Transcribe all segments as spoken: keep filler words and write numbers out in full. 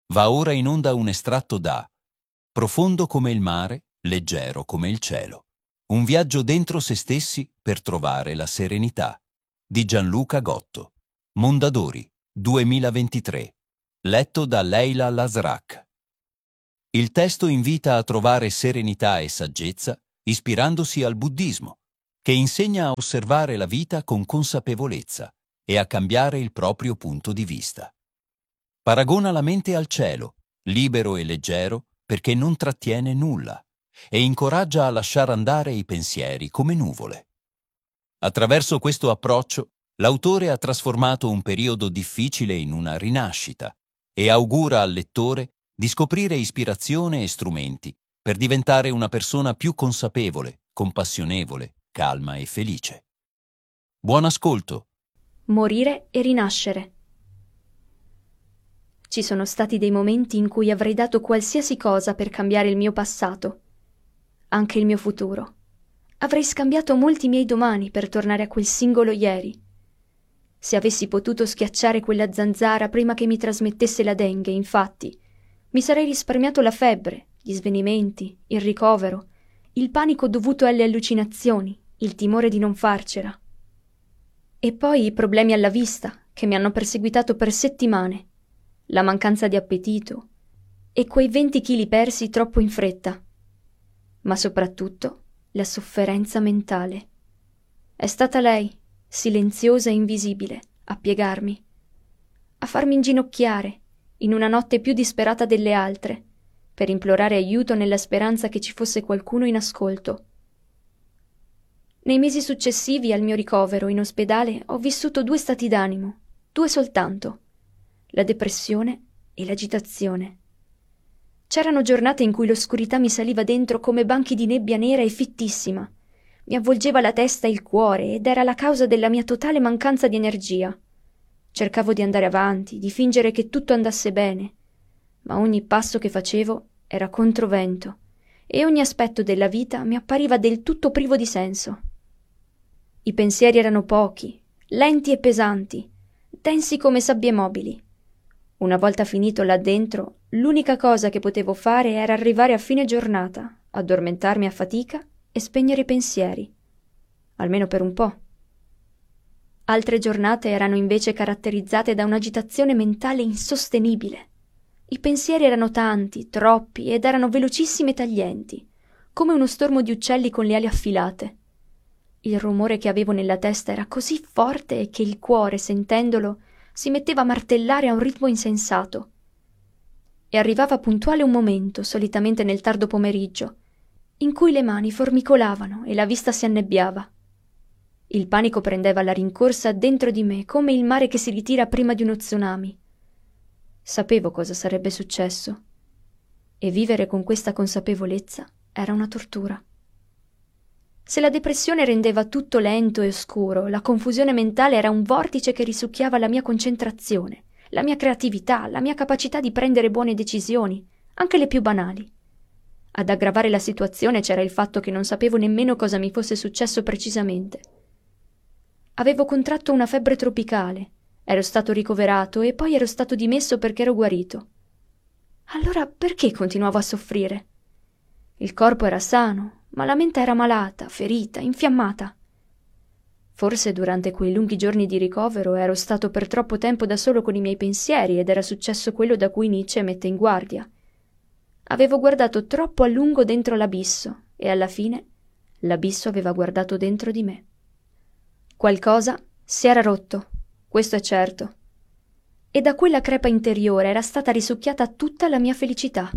Va ora in onda un estratto da Profondo come il mare, leggero come il cielo. Un viaggio dentro se stessi per trovare la serenità. Di Gianluca Gotto. Mondadori, duemilaventitré. Letto da Leila Lasrak. Il testo invita a trovare serenità e saggezza ispirandosi al buddismo, che insegna a osservare la vita con consapevolezza e a cambiare il proprio punto di vista. Paragona la mente al cielo, libero e leggero perché non trattiene nulla, e incoraggia a lasciare andare i pensieri come nuvole. Attraverso questo approccio, l'autore ha trasformato un periodo difficile in una rinascita e augura al lettore di scoprire ispirazione e strumenti per diventare una persona più consapevole, compassionevole, calma e felice. Buon ascolto! Morire e rinascere. Ci sono stati dei momenti in cui avrei dato qualsiasi cosa per cambiare il mio passato, anche il mio futuro. Avrei scambiato molti miei domani per tornare a quel singolo ieri. Se avessi potuto schiacciare quella zanzara prima che mi trasmettesse la dengue, infatti, mi sarei risparmiato la febbre, gli svenimenti, il ricovero, il panico dovuto alle allucinazioni, il timore di non farcela. E poi i problemi alla vista, che mi hanno perseguitato per settimane, la mancanza di appetito e quei venti chili persi troppo in fretta. Ma soprattutto la sofferenza mentale. È stata lei, silenziosa e invisibile, a piegarmi, a farmi inginocchiare, in una notte più disperata delle altre, per implorare aiuto nella speranza che ci fosse qualcuno in ascolto. Nei mesi successivi al mio ricovero in ospedale ho vissuto due stati d'animo, due soltanto, la depressione e l'agitazione. C'erano giornate in cui l'oscurità mi saliva dentro come banchi di nebbia nera e fittissima, mi avvolgeva la testa e il cuore ed era la causa della mia totale mancanza di energia. Cercavo di andare avanti, di fingere che tutto andasse bene, ma ogni passo che facevo era controvento e ogni aspetto della vita mi appariva del tutto privo di senso. I pensieri erano pochi, lenti e pesanti, densi come sabbie mobili. Una volta finito là dentro, l'unica cosa che potevo fare era arrivare a fine giornata, addormentarmi a fatica e spegnere i pensieri, almeno per un po'. Altre giornate erano invece caratterizzate da un'agitazione mentale insostenibile. I pensieri erano tanti, troppi, ed erano velocissimi e taglienti, come uno stormo di uccelli con le ali affilate. Il rumore che avevo nella testa era così forte che il cuore, sentendolo, si metteva a martellare a un ritmo insensato. E arrivava puntuale un momento, solitamente nel tardo pomeriggio, in cui le mani formicolavano e la vista si annebbiava. Il panico prendeva la rincorsa dentro di me come il mare che si ritira prima di uno tsunami. Sapevo cosa sarebbe successo e vivere con questa consapevolezza era una tortura. Se la depressione rendeva tutto lento e oscuro, la confusione mentale era un vortice che risucchiava la mia concentrazione, la mia creatività, la mia capacità di prendere buone decisioni, anche le più banali. Ad aggravare la situazione c'era il fatto che non sapevo nemmeno cosa mi fosse successo precisamente. Avevo contratto una febbre tropicale, ero stato ricoverato e poi ero stato dimesso perché ero guarito. Allora perché continuavo a soffrire? Il corpo era sano, ma la mente era malata, ferita, infiammata. Forse durante quei lunghi giorni di ricovero ero stato per troppo tempo da solo con i miei pensieri ed era successo quello da cui Nietzsche mette in guardia. Avevo guardato troppo a lungo dentro l'abisso e alla fine l'abisso aveva guardato dentro di me. Qualcosa si era rotto, questo è certo. E da quella crepa interiore era stata risucchiata tutta la mia felicità.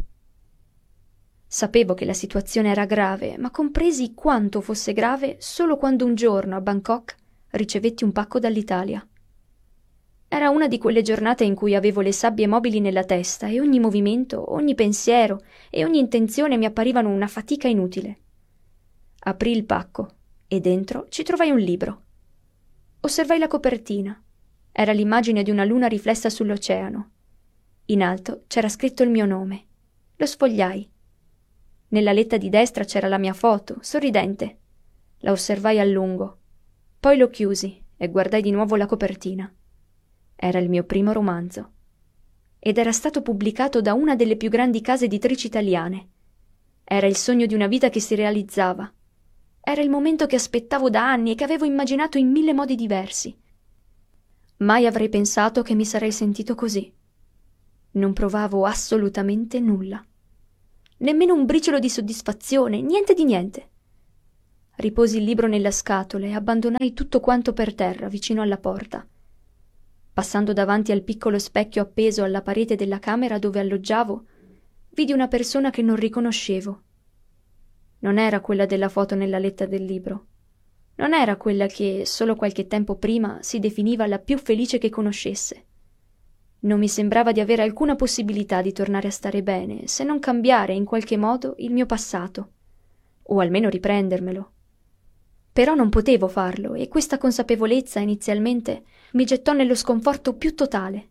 Sapevo che la situazione era grave, ma compresi quanto fosse grave solo quando un giorno a Bangkok ricevetti un pacco dall'Italia. Era una di quelle giornate in cui avevo le sabbie mobili nella testa e ogni movimento, ogni pensiero e ogni intenzione mi apparivano una fatica inutile. Aprii il pacco e dentro ci trovai un libro. Osservai la copertina. Era l'immagine di una luna riflessa sull'oceano. In alto c'era scritto il mio nome. Lo sfogliai. Nella letta di destra c'era la mia foto, sorridente. La osservai a lungo. Poi lo chiusi e guardai di nuovo la copertina. Era il mio primo romanzo. ed era stato pubblicato da una delle più grandi case editrici italiane. Era il sogno di una vita che si realizzava. Era il momento che aspettavo da anni e che avevo immaginato in mille modi diversi. Mai avrei pensato che mi sarei sentito così. Non provavo assolutamente nulla. Nemmeno un briciolo di soddisfazione, niente di niente. Riposi il libro nella scatola e abbandonai tutto quanto per terra, vicino alla porta. Passando davanti al piccolo specchio appeso alla parete della camera dove alloggiavo, vidi una persona che non riconoscevo. Non era quella della foto nella letta del libro. Non era quella che, solo qualche tempo prima, si definiva la più felice che conoscesse. Non mi sembrava di avere alcuna possibilità di tornare a stare bene, se non cambiare in qualche modo il mio passato, o almeno riprendermelo. Però non potevo farlo, e questa consapevolezza inizialmente mi gettò nello sconforto più totale.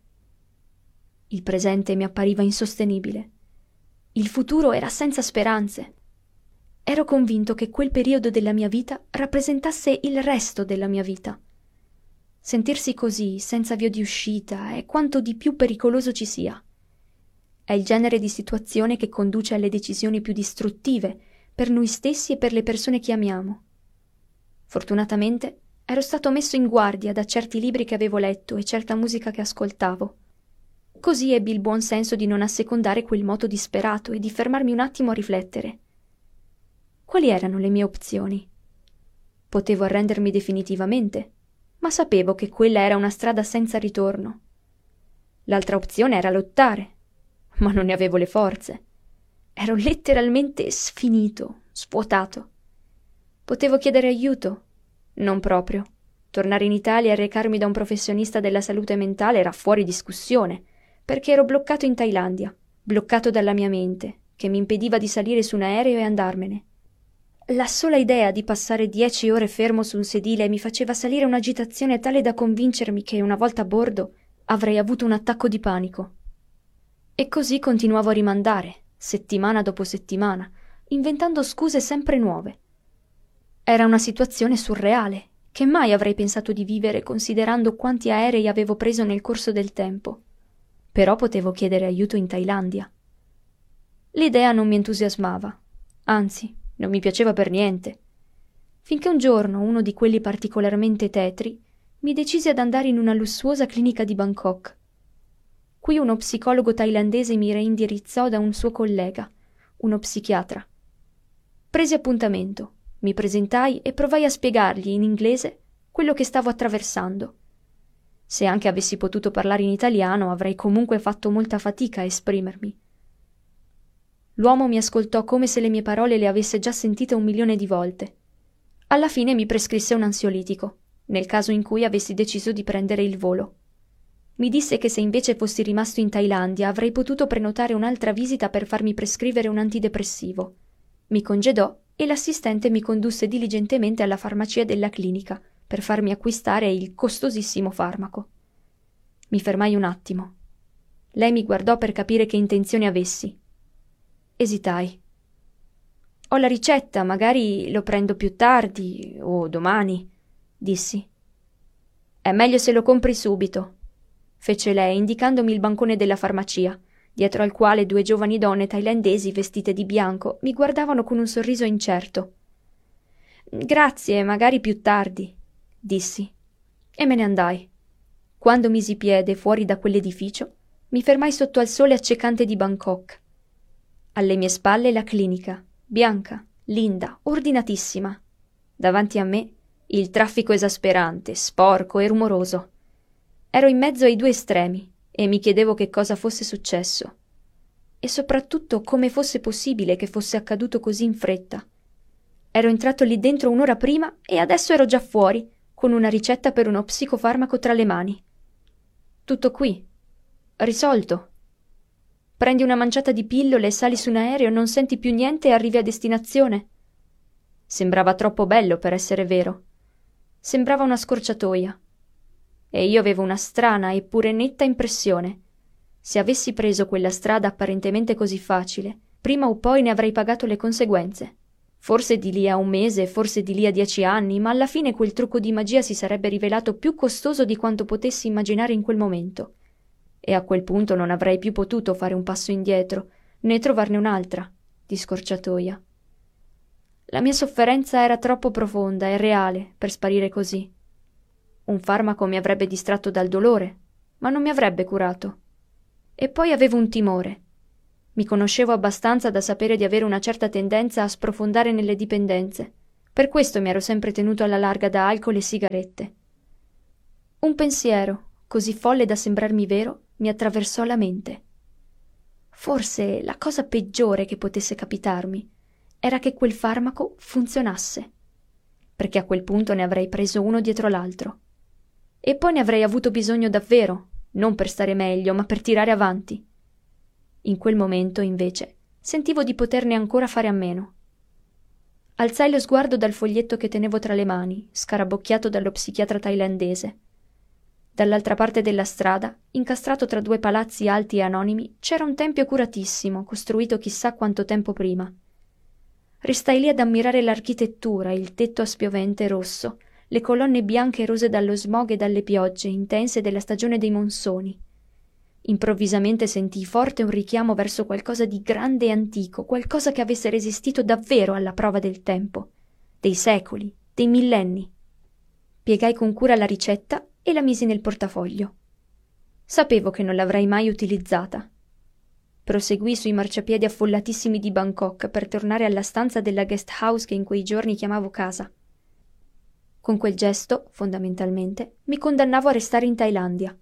Il presente mi appariva insostenibile. Il futuro era senza speranze. Ero convinto che quel periodo della mia vita rappresentasse il resto della mia vita. Sentirsi così, senza via di uscita, è quanto di più pericoloso ci sia. È il genere di situazione che conduce alle decisioni più distruttive per noi stessi e per le persone che amiamo. Fortunatamente ero stato messo in guardia da certi libri che avevo letto e certa musica che ascoltavo. Così ebbi il buon senso di non assecondare quel moto disperato e di fermarmi un attimo a riflettere. Quali erano le mie opzioni? Potevo arrendermi definitivamente, ma sapevo che quella era una strada senza ritorno. L'altra opzione era lottare, ma non ne avevo le forze. Ero letteralmente sfinito, svuotato. Potevo chiedere aiuto? Non proprio. Tornare in Italia e recarmi da un professionista della salute mentale era fuori discussione, perché ero bloccato in Thailandia, bloccato dalla mia mente, che mi impediva di salire su un aereo e andarmene. La sola idea di passare dieci ore fermo su un sedile mi faceva salire un'agitazione tale da convincermi che, una volta a bordo, avrei avuto un attacco di panico. E così continuavo a rimandare, settimana dopo settimana, inventando scuse sempre nuove. Era una situazione surreale, che mai avrei pensato di vivere considerando quanti aerei avevo preso nel corso del tempo. Però potevo chiedere aiuto in Thailandia. L'idea non mi entusiasmava, anzi, non mi piaceva per niente, finché un giorno uno di quelli particolarmente tetri mi decisi ad andare in una lussuosa clinica di Bangkok. Qui uno psicologo thailandese mi reindirizzò da un suo collega, uno psichiatra. Presi appuntamento, mi presentai e provai a spiegargli in inglese quello che stavo attraversando. Se anche avessi potuto parlare in italiano, avrei comunque fatto molta fatica a esprimermi. L'uomo mi ascoltò come se le mie parole le avesse già sentite un milione di volte. Alla fine mi prescrisse un ansiolitico, nel caso in cui avessi deciso di prendere il volo. Mi disse che se invece fossi rimasto in Thailandia avrei potuto prenotare un'altra visita per farmi prescrivere un antidepressivo. Mi congedò e l'assistente mi condusse diligentemente alla farmacia della clinica per farmi acquistare il costosissimo farmaco. Mi fermai un attimo. Lei mi guardò per capire che intenzioni avessi. Esitai. Ho la ricetta, magari lo prendo più tardi o domani, dissi. È meglio se lo compri subito, fece lei, indicandomi il bancone della farmacia, dietro al quale due giovani donne thailandesi vestite di bianco mi guardavano con un sorriso incerto. Grazie, magari più tardi, dissi, e me ne andai. Quando misi piede fuori da quell'edificio, mi fermai sotto al sole accecante di Bangkok. Alle mie spalle la clinica, bianca, linda, ordinatissima. Davanti a me il traffico esasperante, sporco e rumoroso. Ero in mezzo ai due estremi e mi chiedevo che cosa fosse successo. E soprattutto come fosse possibile che fosse accaduto così in fretta. Ero entrato lì dentro un'ora prima e adesso ero già fuori, con una ricetta per uno psicofarmaco tra le mani. Tutto qui. Risolto. Prendi una manciata di pillole, sali su un aereo, non senti più niente e arrivi a destinazione. Sembrava troppo bello per essere vero. Sembrava una scorciatoia. E io avevo una strana eppure netta impressione. Se avessi preso quella strada apparentemente così facile, prima o poi ne avrei pagato le conseguenze. Forse di lì a un mese, forse di lì a dieci anni, ma alla fine quel trucco di magia si sarebbe rivelato più costoso di quanto potessi immaginare in quel momento. e a quel punto non avrei più potuto fare un passo indietro, né trovarne un'altra, di scorciatoia. La mia sofferenza era troppo profonda e reale per sparire così. Un farmaco mi avrebbe distratto dal dolore, ma non mi avrebbe curato. E poi avevo un timore. Mi conoscevo abbastanza da sapere di avere una certa tendenza a sprofondare nelle dipendenze. Per questo mi ero sempre tenuto alla larga da alcol e sigarette. Un pensiero, così folle da sembrarmi vero, mi attraversò la mente. Forse la cosa peggiore che potesse capitarmi era che quel farmaco funzionasse, perché a quel punto ne avrei preso uno dietro l'altro. E poi ne avrei avuto bisogno davvero, non per stare meglio, ma per tirare avanti. In quel momento, invece, sentivo di poterne ancora fare a meno. Alzai lo sguardo dal foglietto che tenevo tra le mani, scarabocchiato dallo psichiatra thailandese. Dall'altra parte della strada, incastrato tra due palazzi alti e anonimi, c'era un tempio curatissimo, costruito chissà quanto tempo prima. Restai lì ad ammirare l'architettura, il tetto a spiovente rosso, le colonne bianche e rose dallo smog e dalle piogge intense della stagione dei monsoni. Improvvisamente sentii forte un richiamo verso qualcosa di grande e antico, qualcosa che avesse resistito davvero alla prova del tempo, dei secoli, dei millenni. Piegai con cura la ricetta e la misi nel portafoglio. Sapevo che non l'avrei mai utilizzata. Proseguii sui marciapiedi affollatissimi di Bangkok per tornare alla stanza della guest house che in quei giorni chiamavo casa. Con quel gesto, fondamentalmente, mi condannavo a restare in Thailandia.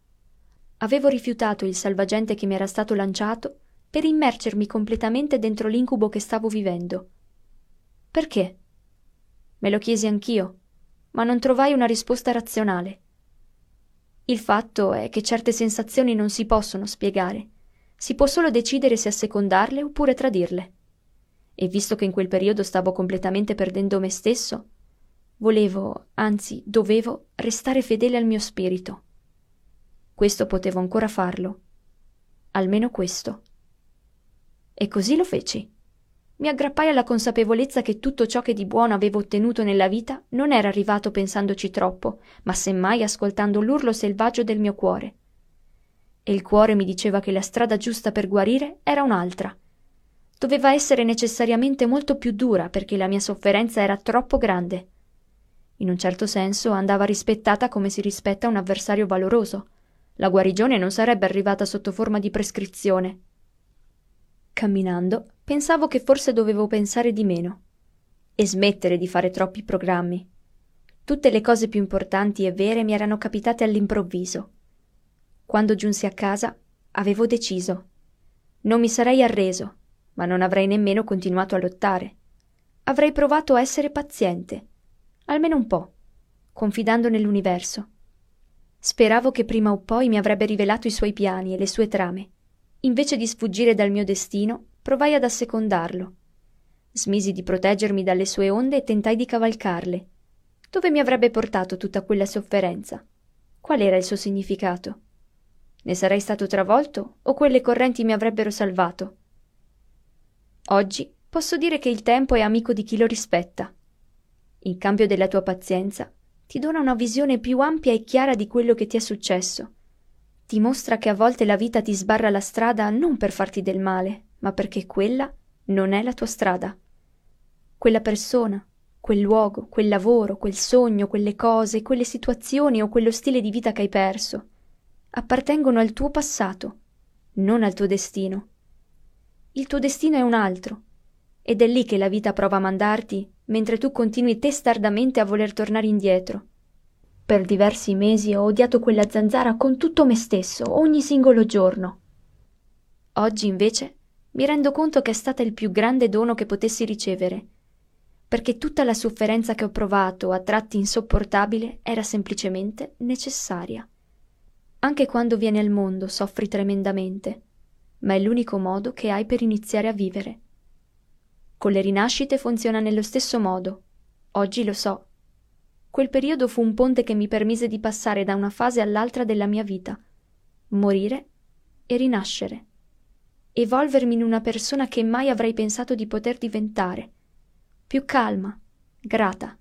Avevo rifiutato il salvagente che mi era stato lanciato per immergermi completamente dentro l'incubo che stavo vivendo. Perché? Me lo chiesi anch'io, ma non trovai una risposta razionale. Il fatto è che certe sensazioni non si possono spiegare. Si può solo decidere se assecondarle oppure tradirle. E visto che in quel periodo stavo completamente perdendo me stesso, volevo, anzi dovevo, restare fedele al mio spirito. Questo potevo ancora farlo. Almeno questo. E così lo feci. Mi aggrappai alla consapevolezza che tutto ciò che di buono avevo ottenuto nella vita non era arrivato pensandoci troppo, ma semmai ascoltando l'urlo selvaggio del mio cuore. E il cuore mi diceva che la strada giusta per guarire era un'altra. Doveva essere necessariamente molto più dura perché la mia sofferenza era troppo grande. In un certo senso andava rispettata come si rispetta un avversario valoroso. La guarigione non sarebbe arrivata sotto forma di prescrizione. Camminando, pensavo che forse dovevo pensare di meno e smettere di fare troppi programmi. Tutte le cose più importanti e vere mi erano capitate all'improvviso. Quando giunsi a casa, avevo deciso. Non mi sarei arreso, ma non avrei nemmeno continuato a lottare. Avrei provato a essere paziente, almeno un po', confidando nell'universo. Speravo che prima o poi mi avrebbe rivelato i suoi piani e le sue trame. Invece di sfuggire dal mio destino, provai ad assecondarlo. Smisi di proteggermi dalle sue onde e tentai di cavalcarle. Dove mi avrebbe portato tutta quella sofferenza? Qual era il suo significato? Ne sarei stato travolto o quelle correnti mi avrebbero salvato? Oggi posso dire che il tempo è amico di chi lo rispetta. In cambio della tua pazienza, ti dona una visione più ampia e chiara di quello che ti è successo. Ti mostra che a volte la vita ti sbarra la strada non per farti del male, ma perché quella non è la tua strada. Quella persona, quel luogo, quel lavoro, quel sogno, quelle cose, quelle situazioni o quello stile di vita che hai perso appartengono al tuo passato, non al tuo destino. Il tuo destino è un altro, ed è lì che la vita prova a mandarti, mentre tu continui testardamente a voler tornare indietro. Per diversi mesi ho odiato quella zanzara con tutto me stesso, ogni singolo giorno. Oggi, invece, mi rendo conto che è stata il più grande dono che potessi ricevere, perché tutta la sofferenza che ho provato, a tratti insopportabile, era semplicemente necessaria. Anche quando vieni al mondo soffri tremendamente, ma è l'unico modo che hai per iniziare a vivere. Con le rinascite funziona nello stesso modo. Oggi lo so. Quel periodo fu un ponte che mi permise di passare da una fase all'altra della mia vita, morire e rinascere, evolvermi in una persona che mai avrei pensato di poter diventare, più calma, grata,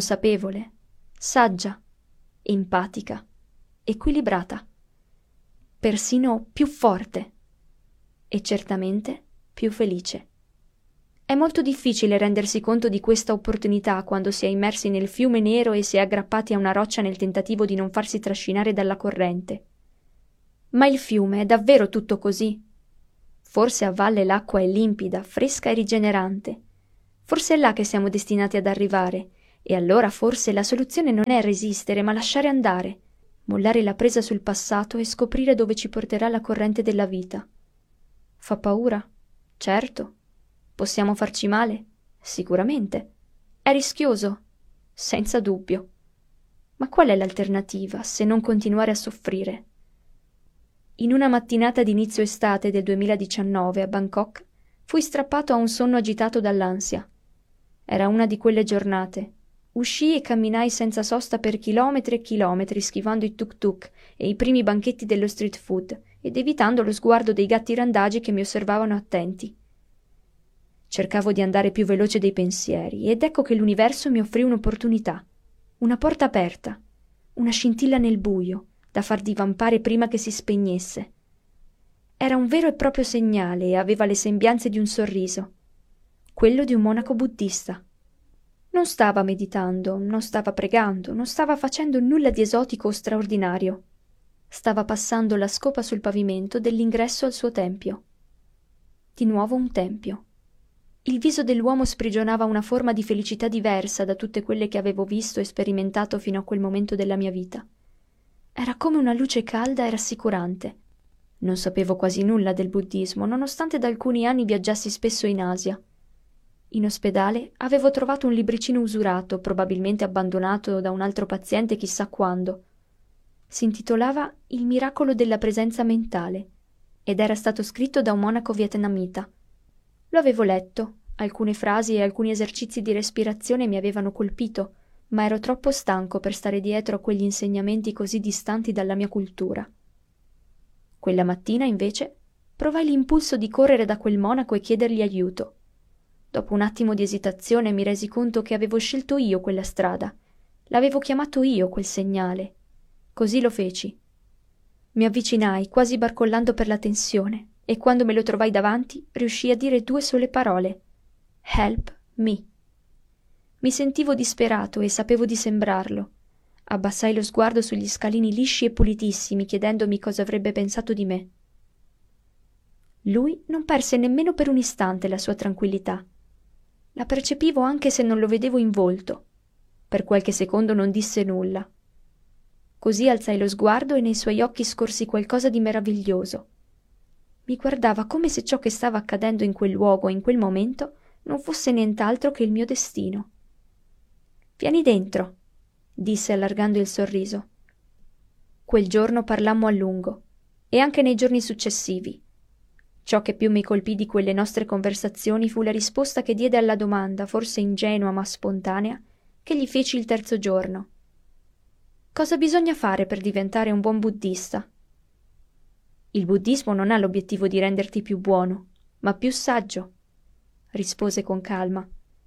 consapevole, saggia, empatica, equilibrata. persino più forte e certamente più felice. È molto difficile rendersi conto di questa opportunità quando si è immersi nel fiume nero e si è aggrappati a una roccia nel tentativo di non farsi trascinare dalla corrente. Ma il fiume è davvero tutto così? Forse a valle l'acqua è limpida, fresca e rigenerante. Forse è là che siamo destinati ad arrivare, e allora forse la soluzione non è resistere, ma lasciare andare, mollare la presa sul passato e scoprire dove ci porterà la corrente della vita. Fa paura? Certo. Possiamo farci male? Sicuramente. È rischioso? Senza dubbio. Ma qual è l'alternativa se non continuare a soffrire? In una mattinata d'inizio estate del duemiladiciannove a Bangkok fui strappato a un sonno agitato dall'ansia. Era una di quelle giornate. Uscii e camminai senza sosta per chilometri e chilometri, schivando i tuk-tuk e i primi banchetti dello street food ed evitando lo sguardo dei gatti randagi che mi osservavano attenti. Cercavo di andare più veloce dei pensieri ed ecco che l'universo mi offrì un'opportunità, una porta aperta, una scintilla nel buio da far divampare prima che si spegnesse. Era un vero e proprio segnale e aveva le sembianze di un sorriso, quello di un monaco buddista. Non stava meditando, non stava pregando, non stava facendo nulla di esotico o straordinario. Stava passando la scopa sul pavimento dell'ingresso al suo tempio. Di nuovo un tempio. Il viso dell'uomo sprigionava una forma di felicità diversa da tutte quelle che avevo visto e sperimentato fino a quel momento della mia vita. Era come una luce calda e rassicurante. Non sapevo quasi nulla del buddismo, nonostante da alcuni anni viaggiassi spesso in Asia. In ospedale avevo trovato un libricino usurato, probabilmente abbandonato da un altro paziente chissà quando. Si intitolava Il miracolo della presenza mentale ed era stato scritto da un monaco vietnamita. Lo avevo letto, alcune frasi e alcuni esercizi di respirazione mi avevano colpito, ma ero troppo stanco per stare dietro a quegli insegnamenti così distanti dalla mia cultura. Quella mattina, invece, provai l'impulso di correre da quel monaco e chiedergli aiuto. Dopo un attimo di esitazione mi resi conto che avevo scelto io quella strada, l'avevo chiamato io quel segnale. Così lo feci. Mi avvicinai, quasi barcollando per la tensione, e quando me lo trovai davanti riuscii a dire due sole parole. Help me. Mi sentivo disperato e sapevo di sembrarlo. Abbassai lo sguardo sugli scalini lisci e pulitissimi, chiedendomi cosa avrebbe pensato di me. Lui non perse nemmeno per un istante la sua tranquillità. La percepivo anche se non lo vedevo in volto. Per qualche secondo non disse nulla. Così alzai lo sguardo e nei suoi occhi scorsi qualcosa di meraviglioso. Mi guardava come se ciò che stava accadendo in quel luogo, in quel momento, non fosse nient'altro che il mio destino. «Vieni dentro», disse allargando il sorriso. Quel giorno parlammo a lungo, e anche nei giorni successivi. Ciò che più mi colpì di quelle nostre conversazioni fu la risposta che diede alla domanda, forse ingenua ma spontanea, che gli feci il terzo giorno. «Cosa bisogna fare per diventare un buon buddista?» «Il buddismo non ha l'obiettivo di renderti più buono, ma più saggio», rispose con calma.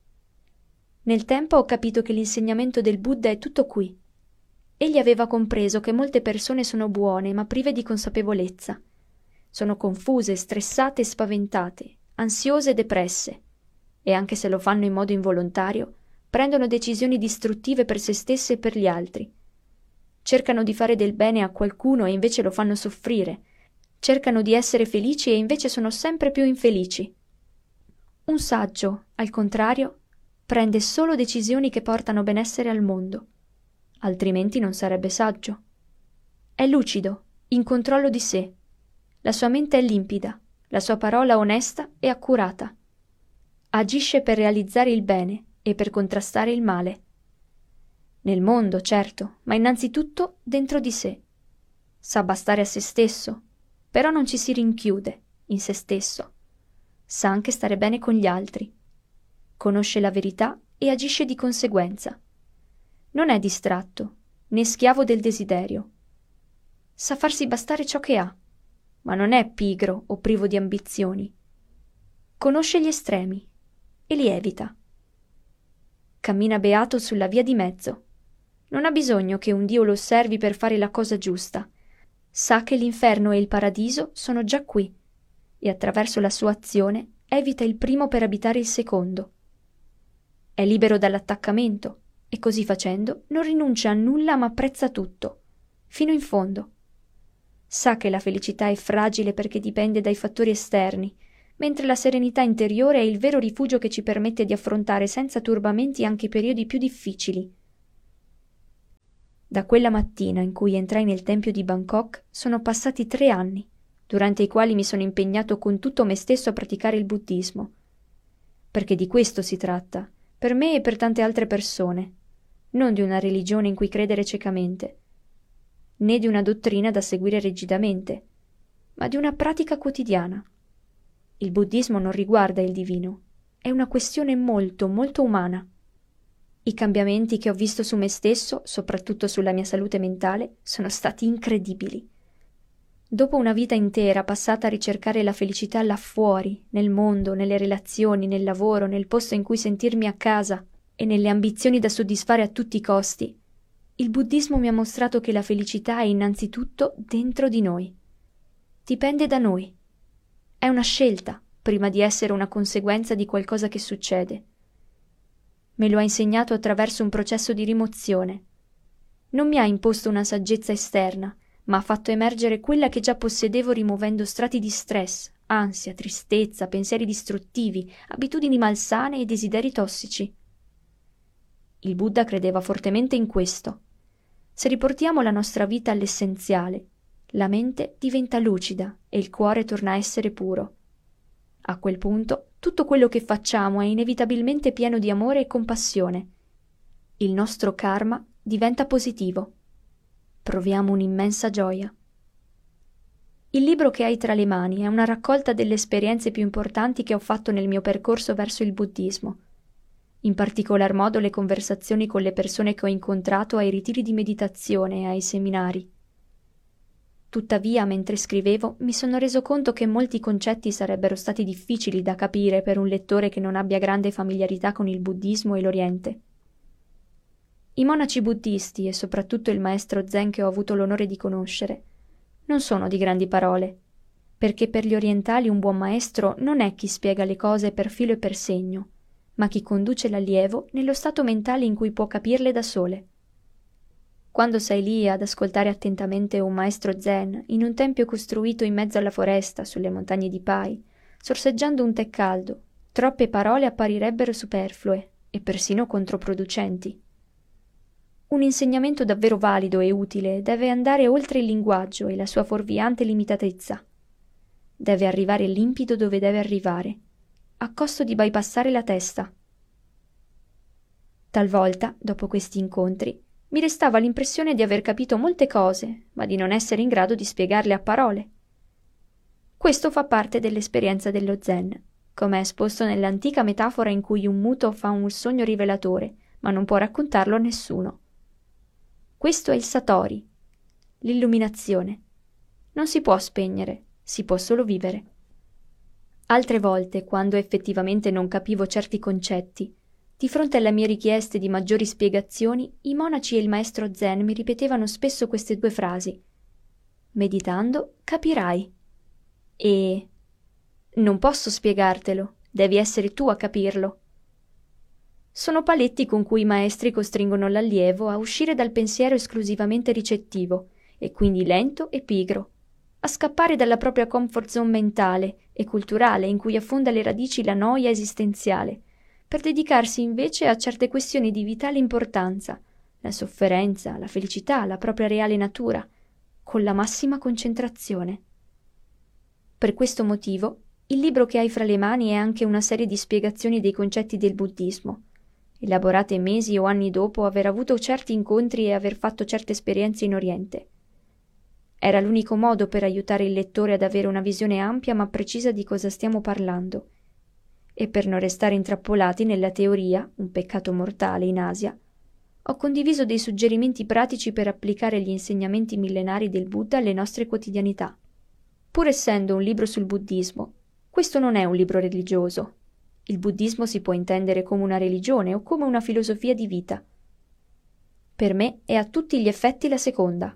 Nel tempo ho capito che l'insegnamento del Buddha è tutto qui. Egli aveva compreso che molte persone sono buone, ma prive di consapevolezza. Sono confuse, stressate e spaventate, ansiose e depresse, e anche se lo fanno in modo involontario, prendono decisioni distruttive per se stesse e per gli altri. Cercano di fare del bene a qualcuno e invece lo fanno soffrire. Cercano di essere felici e invece sono sempre più infelici. Un saggio, al contrario, prende solo decisioni che portano benessere al mondo, altrimenti non sarebbe saggio. È lucido, in controllo di sé. La sua mente è limpida, la sua parola onesta e accurata. Agisce per realizzare il bene e per contrastare il male. Nel mondo, certo, ma innanzitutto dentro di sé. Sa bastare a se stesso, però non ci si rinchiude in se stesso. Sa anche stare bene con gli altri. Conosce la verità e agisce di conseguenza. Non è distratto, né schiavo del desiderio. Sa farsi bastare ciò che ha, ma non è pigro o privo di ambizioni. Conosce gli estremi e li evita. Cammina beato sulla via di mezzo. Non ha bisogno che un Dio lo osservi per fare la cosa giusta. Sa che l'inferno e il paradiso sono già qui e attraverso la sua azione evita il primo per abitare il secondo. È libero dall'attaccamento e così facendo non rinuncia a nulla ma apprezza tutto, fino in fondo. Sa che la felicità è fragile perché dipende dai fattori esterni, mentre la serenità interiore è il vero rifugio che ci permette di affrontare senza turbamenti anche i periodi più difficili. Da quella mattina in cui entrai nel tempio di Bangkok sono passati tre anni, durante i quali mi sono impegnato con tutto me stesso a praticare il buddismo. Perché di questo si tratta, per me e per tante altre persone, non di una religione in cui credere ciecamente, né di una dottrina da seguire rigidamente, ma di una pratica quotidiana. Il buddismo non riguarda il divino, è una questione molto, molto umana. I cambiamenti che ho visto su me stesso, soprattutto sulla mia salute mentale, sono stati incredibili. Dopo una vita intera passata a ricercare la felicità là fuori, nel mondo, nelle relazioni, nel lavoro, nel posto in cui sentirmi a casa e nelle ambizioni da soddisfare a tutti i costi, il buddismo mi ha mostrato che la felicità è innanzitutto dentro di noi. Dipende da noi. È una scelta, prima di essere una conseguenza di qualcosa che succede. Me lo ha insegnato attraverso un processo di rimozione. Non mi ha imposto una saggezza esterna, ma ha fatto emergere quella che già possedevo rimuovendo strati di stress, ansia, tristezza, pensieri distruttivi, abitudini malsane e desideri tossici. Il Buddha credeva fortemente in questo. Se riportiamo la nostra vita all'essenziale, la mente diventa lucida e il cuore torna a essere puro. A quel punto, tutto quello che facciamo è inevitabilmente pieno di amore e compassione. Il nostro karma diventa positivo. Proviamo un'immensa gioia. Il libro che hai tra le mani è una raccolta delle esperienze più importanti che ho fatto nel mio percorso verso il buddismo. In particolar modo le conversazioni con le persone che ho incontrato ai ritiri di meditazione e ai seminari. Tuttavia, mentre scrivevo, mi sono reso conto che molti concetti sarebbero stati difficili da capire per un lettore che non abbia grande familiarità con il buddismo e l'Oriente. I monaci buddisti, e soprattutto il maestro Zen che ho avuto l'onore di conoscere, non sono di grandi parole, perché per gli orientali un buon maestro non è chi spiega le cose per filo e per segno, ma chi conduce l'allievo nello stato mentale in cui può capirle da sole. Quando sei lì ad ascoltare attentamente un maestro zen in un tempio costruito in mezzo alla foresta sulle montagne di Pai, sorseggiando un tè caldo, troppe parole apparirebbero superflue e persino controproducenti. Un insegnamento davvero valido e utile deve andare oltre il linguaggio e la sua fuorviante limitatezza. Deve arrivare limpido dove deve arrivare, a costo di bypassare la testa. Talvolta, dopo questi incontri, mi restava l'impressione di aver capito molte cose, ma di non essere in grado di spiegarle a parole. Questo fa parte dell'esperienza dello Zen, come è esposto nell'antica metafora in cui un muto fa un sogno rivelatore, ma non può raccontarlo a nessuno. Questo è il Satori, l'illuminazione. Non si può spegnere, si può solo vivere. Altre volte, quando effettivamente non capivo certi concetti, di fronte alle mie richieste di maggiori spiegazioni, i monaci e il maestro Zen mi ripetevano spesso queste due frasi. Meditando, capirai. E non posso spiegartelo, devi essere tu a capirlo. Sono paletti con cui i maestri costringono l'allievo a uscire dal pensiero esclusivamente ricettivo, e quindi lento e pigro, a scappare dalla propria comfort zone mentale e culturale in cui affonda le radici la noia esistenziale, per dedicarsi invece a certe questioni di vitale importanza, la sofferenza, la felicità, la propria reale natura, con la massima concentrazione. Per questo motivo, il libro che hai fra le mani è anche una serie di spiegazioni dei concetti del buddismo, elaborate mesi o anni dopo aver avuto certi incontri e aver fatto certe esperienze in Oriente. Era l'unico modo per aiutare il lettore ad avere una visione ampia ma precisa di cosa stiamo parlando, e per non restare intrappolati nella teoria, un peccato mortale in Asia, ho condiviso dei suggerimenti pratici per applicare gli insegnamenti millenari del Buddha alle nostre quotidianità. Pur essendo un libro sul buddismo, questo non è un libro religioso. Il buddismo si può intendere come una religione o come una filosofia di vita. Per me è a tutti gli effetti la seconda.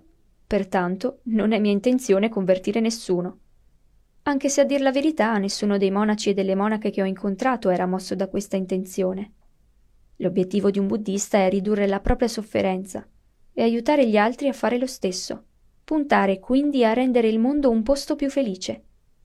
Pertanto non è mia intenzione convertire nessuno. Anche se a dir la verità nessuno dei monaci e delle monache che ho incontrato era mosso da questa intenzione. L'obiettivo di un buddista è ridurre la propria sofferenza e aiutare gli altri a fare lo stesso, puntare quindi a rendere il mondo un posto più felice.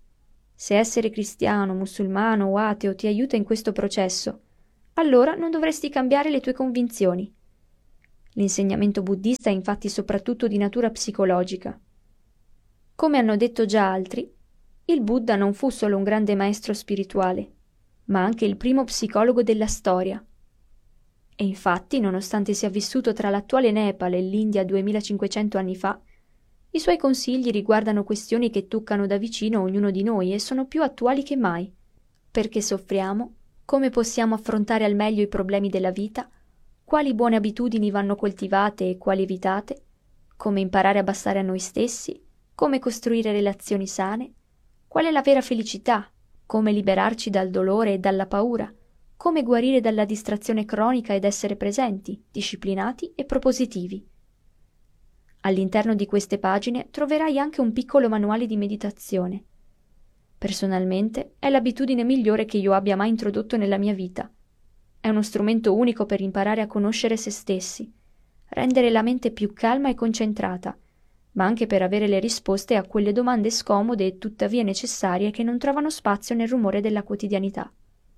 Se essere cristiano, musulmano o ateo ti aiuta in questo processo, allora non dovresti cambiare le tue convinzioni. L'insegnamento buddista è infatti soprattutto di natura psicologica. Come hanno detto già altri, il Buddha non fu solo un grande maestro spirituale, ma anche il primo psicologo della storia. E infatti, nonostante sia vissuto tra l'attuale Nepal e l'India duemilacinquecento anni fa, i suoi consigli riguardano questioni che toccano da vicino ognuno di noi e sono più attuali che mai. Perché soffriamo? Come possiamo affrontare al meglio i problemi della vita? Quali buone abitudini vanno coltivate e quali evitate? Come imparare a bastare a noi stessi? Come costruire relazioni sane? Qual è la vera felicità? Come liberarci dal dolore e dalla paura? Come guarire dalla distrazione cronica ed essere presenti, disciplinati e propositivi? All'interno di queste pagine troverai anche un piccolo manuale di meditazione. Personalmente è l'abitudine migliore che io abbia mai introdotto nella mia vita. È uno strumento unico per imparare a conoscere se stessi, rendere la mente più calma e concentrata, ma anche per avere le risposte a quelle domande scomode e tuttavia necessarie che non trovano spazio nel rumore della quotidianità.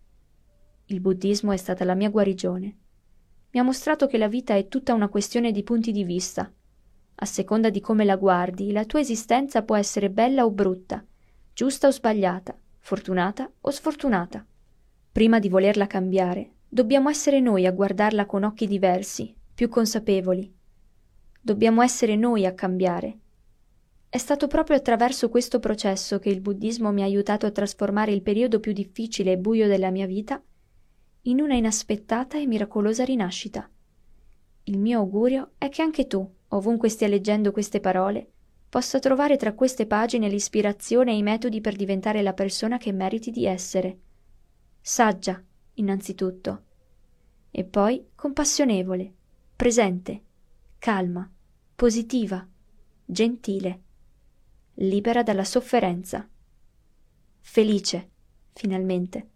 Il buddismo è stata la mia guarigione. Mi ha mostrato che la vita è tutta una questione di punti di vista. A seconda di come la guardi, la tua esistenza può essere bella o brutta, giusta o sbagliata, fortunata o sfortunata. Prima di volerla cambiare, dobbiamo essere noi a guardarla con occhi diversi, più consapevoli. Dobbiamo essere noi a cambiare. È stato proprio attraverso questo processo che il buddismo mi ha aiutato a trasformare il periodo più difficile e buio della mia vita in una inaspettata e miracolosa rinascita. Il mio augurio è che anche tu, ovunque stia leggendo queste parole, possa trovare tra queste pagine l'ispirazione e i metodi per diventare la persona che meriti di essere. Saggia, innanzitutto, e poi compassionevole, presente, calma, positiva, gentile, libera dalla sofferenza, felice, finalmente.